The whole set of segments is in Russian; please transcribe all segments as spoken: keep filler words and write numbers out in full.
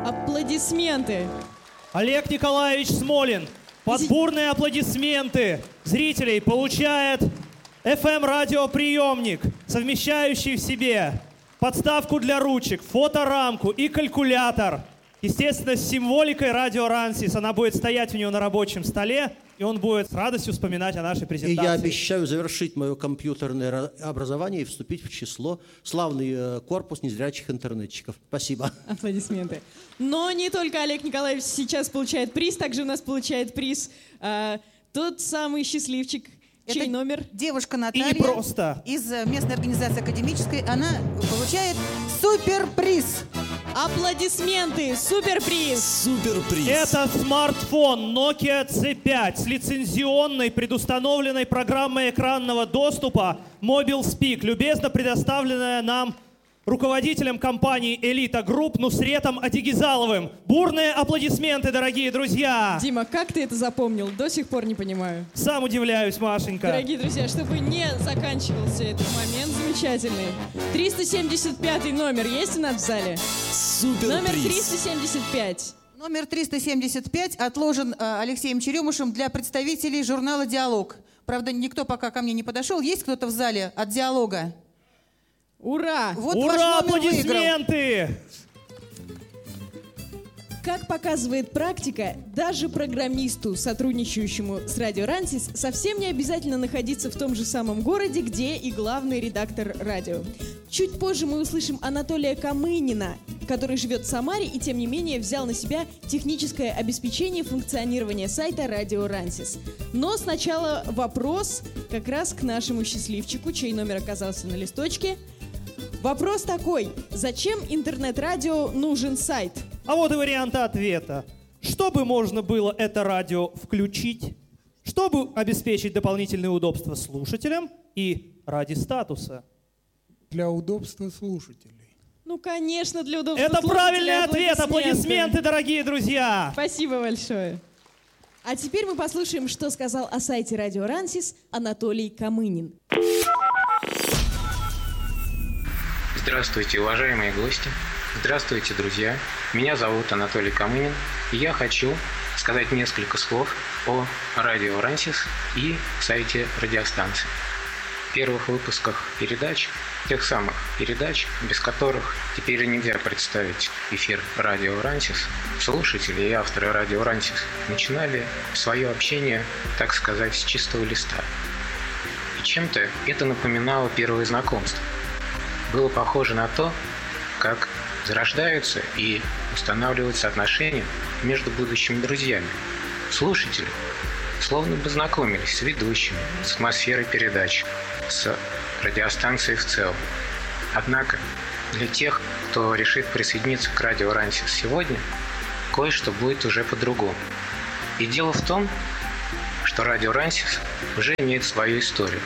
Аплодисменты. Олег Николаевич Смолин под бурные аплодисменты зрителей получает эф эм-радиоприемник, совмещающий в себе подставку для ручек, фоторамку и калькулятор. Естественно, с символикой радио Рансис. Она будет стоять у него на рабочем столе, и он будет с радостью вспоминать о нашей презентации. И я обещаю завершить мое компьютерное образование и вступить в число славный корпус незрячих интернетчиков. Спасибо. Аплодисменты. Но не только Олег Николаевич сейчас получает приз, также у нас получает приз э, тот самый счастливчик, чей Это номер? Девушка Наталья И не просто. из местной организации академической. Она получает суперприз. Аплодисменты! Суперприз! Суперприз! Это смартфон Nokia си пять с лицензионной предустановленной программой экранного доступа Mobile Speak, любезно предоставленная нам руководителем компании «Элита Групп» Нусретом Атигизаловым. Бурные аплодисменты, дорогие друзья! Дима, как ты это запомнил? До сих пор не понимаю. Сам удивляюсь, Машенька. Дорогие друзья, чтобы не заканчивался этот момент замечательный. триста семьдесят пятый номер есть у нас в зале? Суперприз! Номер триста семьдесят пять. Номер триста семьдесят пять отложен э, Алексеем Черемушем для представителей журнала «Диалог». Правда, никто пока ко мне не подошел. Есть кто-то в зале от «Диалога»? Ура! Вот Ура, ваш номер выиграл. аплодисменты! Как показывает практика, даже программисту, сотрудничающему с Радио Рансис, совсем не обязательно находиться в том же самом городе, где и главный редактор радио. Чуть позже мы услышим Анатолия Камынина, который живет в Самаре и, тем не менее, взял на себя техническое обеспечение функционирования сайта Радио Рансис. Но сначала вопрос как раз к нашему счастливчику, чей номер оказался на листочке. Вопрос такой: зачем интернет-радио нужен сайт? А вот и варианты ответа. Чтобы можно было это радио включить, чтобы обеспечить дополнительные удобства слушателям и ради статуса. Для удобства слушателей. Ну, конечно, для удобства Это слушателей. правильный ответ. Аплодисменты, дорогие друзья. Спасибо большое. А теперь мы послушаем, что сказал о сайте Радио Рансис Анатолий Камынин. Здравствуйте, уважаемые гости. Здравствуйте, друзья. Меня зовут Анатолий Камынин, и я хочу сказать несколько слов о Радио Рансис и сайте радиостанции. В первых выпусках передач, тех самых передач, без которых теперь нельзя представить эфир Радио Рансис, слушатели и авторы Радио Рансис начинали свое общение, так сказать, с чистого листа. И чем-то это напоминало первое знакомство. Было похоже на то, как зарождаются и устанавливаются отношения между будущими друзьями. Слушатели словно бы знакомились с ведущими, с атмосферой передач, с радиостанцией в целом. Однако для тех, кто решит присоединиться к Радио Рансис сегодня, кое-что будет уже по-другому. И дело в том, что Радио Рансис уже имеет свою историю.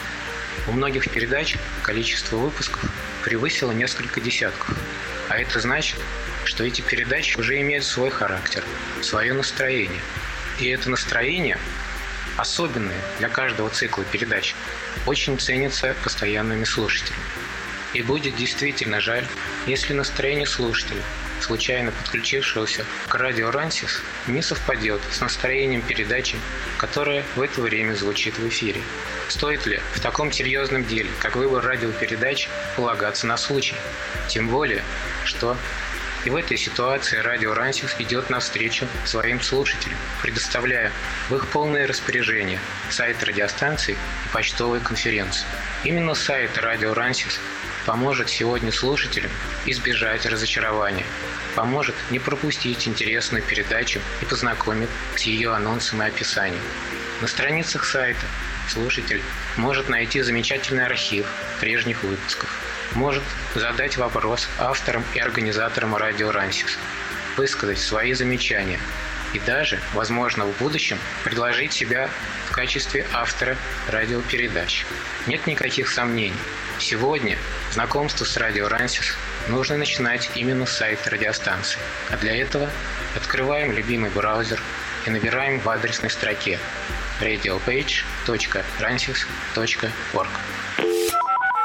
У многих передач количество выпусков превысило несколько десятков. А это значит, что эти передачи уже имеют свой характер, свое настроение. И это настроение, особенное для каждого цикла передач, очень ценится постоянными слушателями. И будет действительно жаль, если настроение слушателя, случайно подключившегося к Радио Рансис, не совпадет с настроением передачи, которая в это время звучит в эфире. Стоит ли в таком серьезном деле, как выбор радиопередач, полагаться на случай? Тем более, что и в этой ситуации Радио Рансис идет навстречу своим слушателям, предоставляя в их полное распоряжение сайт радиостанции и почтовые конференции. Именно сайт Радио Рансис поможет сегодня слушателям избежать разочарования, поможет не пропустить интересную передачу и познакомит с ее анонсом и описанием. На страницах сайта слушатель может найти замечательный архив прежних выпусков, может задать вопрос авторам и организаторам Радио Рансис, высказать свои замечания и даже, возможно, в будущем предложить себя в качестве автора радиопередач. Нет никаких сомнений. Сегодня знакомство с Радио Рансис нужно начинать именно с сайта радиостанции. А для этого открываем любимый браузер и набираем в адресной строке радиопейдж точка рансис точка орг.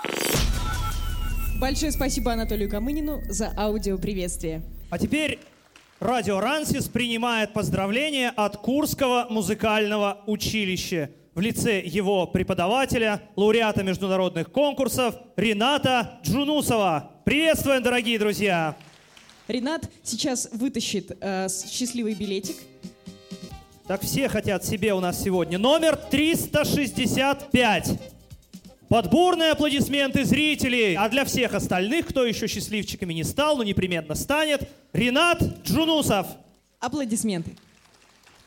Большое спасибо Анатолию Камынину за аудиоприветствие. А теперь Радио Рансис принимает поздравления от Курского музыкального училища в лице его преподавателя, лауреата международных конкурсов Рината Джунусова. Приветствуем, дорогие друзья! Ринат сейчас вытащит э, счастливый билетик. Так, все хотят себе у нас сегодня. Номер триста шестьдесят пять. Под бурные аплодисменты зрителей. А для всех остальных, кто еще счастливчиками не стал, но непременно станет, Ринат Джунусов. Аплодисменты.